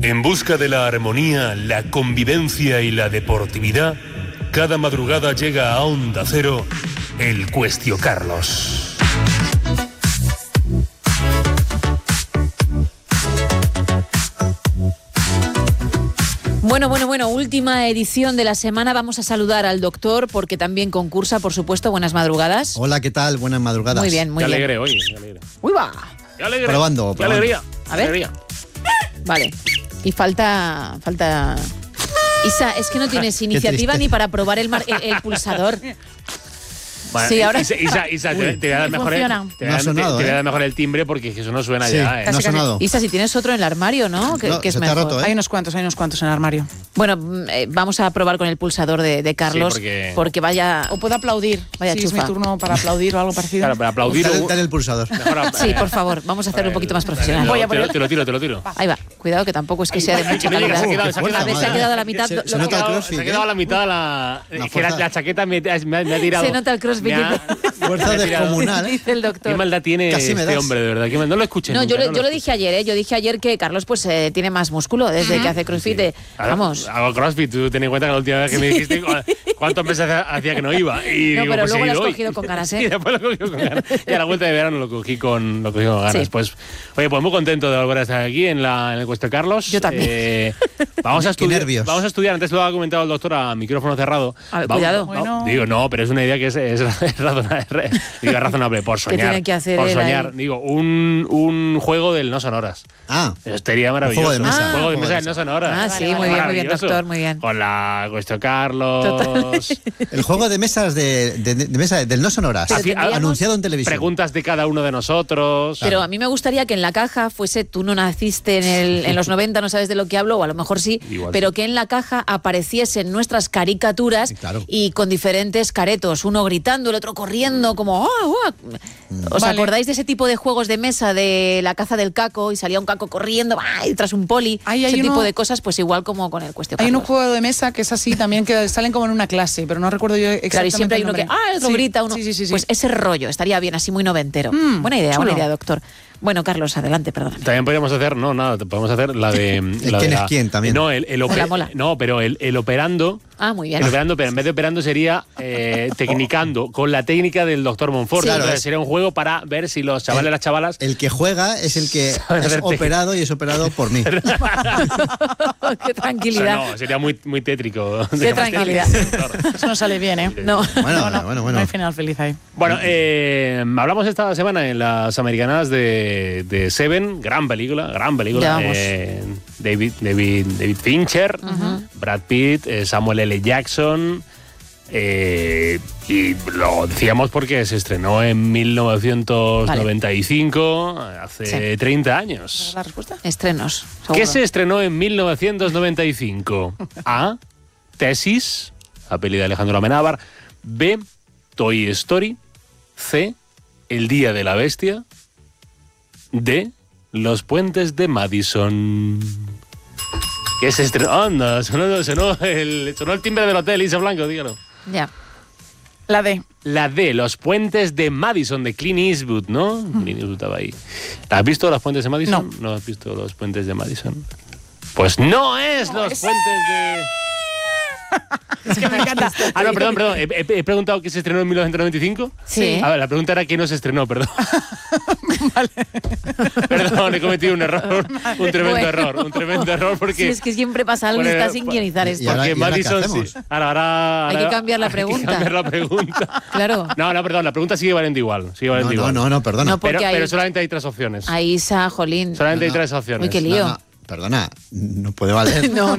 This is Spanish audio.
En busca de la armonía, la convivencia y la deportividad, cada madrugada llega a Onda Cero el Cuestio Carlos. Bueno, última edición de la semana. Vamos a saludar al doctor porque también concursa, por supuesto. Buenas madrugadas. Hola, ¿qué tal? Buenas madrugadas. Muy bien, muy Qué bien. alegre, oye, qué alegre. ¡Uy, va! Qué alegre. Probando. Qué alegría. A ver. Alegría. Vale. Y falta... Isa, es que no tienes iniciativa triste. ni para probar el pulsador. Bueno, Sí, ahora- Isa, te voy a dar mejor funciona. te No ha sonado, voy a dar mejor el timbre porque eso no suena Sí. ya, No ha sonado. Isa, si tienes otro en el armario, ¿no? Que No, es se te ha mejor. roto, ¿eh? Hay unos cuantos en el armario. Bueno, vamos a probar con el pulsador de Carlos. Sí, porque vaya... O puedo aplaudir. Vaya si es mi chufa. turno para aplaudir o algo parecido. Claro, para aplaudir. Dale el pulsador. Mejor, Sí, por favor, vamos a hacerlo un poquito más profesional. Voy a poner- te lo tiro. Ahí va. Cuidado que tampoco es que sea de mucha que no llega, calidad. se ha quedado- A ver, se ha quedado a la mitad. Se lo nota que- el crossfit, Se ha quedado a la mitad La que fuerza. la chaqueta me ha tirado. Se nota el crossfit. Fuerza descomunal, ¿eh? Dice el Qué doctor. maldad tiene Casi me este das. hombre, de verdad. Qué mal- No lo escuché. No, nunca, yo lo escuché. dije ayer, ¿eh? Yo dije ayer que Carlos pues tiene más músculo desde que hace crossfit. Vamos. Hago crossfit, tú ten en cuenta que la última vez que me dijiste cuántos meses hacía que no iba. Y No, digo, pero pues luego he lo has ido hoy. cogido con ganas, ¿eh? Sí, después lo he cogido con ganas. Y a la vuelta de verano lo cogí con ganas. Sí. Pues, oye, pues muy contento de volver a estar aquí en el Cuestio Carlos. Yo también. Vamos a Qué estudiar. nervios. Vamos a estudiar. Antes lo ha comentado el doctor a micrófono cerrado. A ver, cuidado. Bueno. Digo, no, pero es una idea que es razonable por soñar. tiene que hacer por él soñar. ahí? Digo, un juego del no sonoras. Ah, Estaría maravilloso. juego de mesa. Un juego de Ah. mesa del no sonoras. Ah, sí, muy bien, Maravilloso. doctor, muy bien. Con la Cuestio Carlos. el juego de mesas de mesa del no sonoras. Pero tendríamos- Anunciado en televisión. Preguntas de cada uno de nosotros. Pero a mí me gustaría que en la caja fuese, tú no naciste en los 90, no sabes de lo que hablo, o a lo mejor sí, Igual pero sí. que en la caja apareciesen nuestras caricaturas Sí, claro. y con diferentes caretos, uno gritando, el otro corriendo, como... ¿Os Vale. acordáis de ese tipo de juegos de mesa de la caza del caco y salía un caco corriendo y tras un poli? Ahí hay ese uno- tipo de cosas, pues igual como con el Cuestio Hay un Carlos. juego de mesa que es así también, que salen como en una clase, pero no recuerdo yo exactamente. Claro, y siempre hay el uno que, nombre. el otro Sí, grita, uno. Sí. Pues ese rollo estaría bien, así muy noventero. Buena chulo. idea, doctor. Bueno, Carlos, adelante, perdón. También podríamos hacer, podemos hacer la de. la quién de es quién también. No, el Mola. No, pero el operando. Ah, muy bien. El operando, pero en vez de operando sería tecnicando, con la técnica del doctor Monfort. Sí. Claro, Entonces, es- sería un juego para ver si los chavales y las chavalas. El que juega es el que Sabe es hacer operado y es operado por mí. Qué tranquilidad. No, sería muy tétrico. Qué tranquilidad. Eso no sale bien, ¿eh? No. Bueno. No hay final feliz ahí. Bueno, hablamos esta semana en las americanas de Seven, gran película. Ya vamos. David Fincher, Brad Pitt, Samuel L. Jackson. Y lo decíamos porque se estrenó en 1995, hace Sí. 30 años. ¿La respuesta? Estrenos. ¿Qué seguro. se estrenó en 1995? A. Tesis, la peli de Alejandro Amenábar. B. Toy Story. C. El Día de la Bestia. D. Los Puentes de Madison. ¿Qué se estrenó? Anda, sonó el timbre del hotel, Isa Blanco, dígalo. Ya. La D. La D, Los Puentes de Madison, de Clint Eastwood, ¿no? Clint Eastwood estaba ahí. ¿Has visto Los Puentes de Madison? ¿No has visto Los Puentes de Madison? Pues no es Los Puentes de... Es que me encanta. Ah, no, perdón. He preguntado qué se estrenó en 1995. Sí. A ver, la pregunta era qué no se estrenó, perdón. Perdón, he cometido un error. Un tremendo Bueno. error porque... Sí, es que siempre pasa algo y Bueno, está sin guionizar y esto. ahora- Porque ¿y ahora qué Madison... hacemos? Sí. Ahora, Hay que cambiar la pregunta. Hay que cambiar la pregunta. Claro. No, perdón, la pregunta sigue valiendo igual. No, perdona. No, porque Pero, hay- pero solamente hay 3 opciones. A Isa, Jolín. Solamente hay No, 3 opciones. Uy, qué lío. Perdona, no puede valer. No,